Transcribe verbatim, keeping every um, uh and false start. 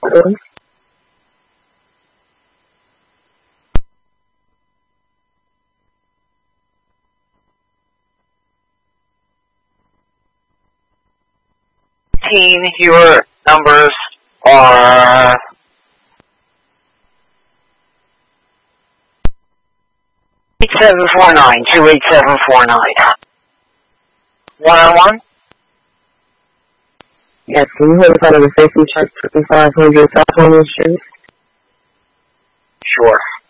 Hello? Your numbers are eight seven four nine, two eight seven four nine. One on one? Yes, can you hold us out of the safety check fifty-five hundred South Holman Street? Sure.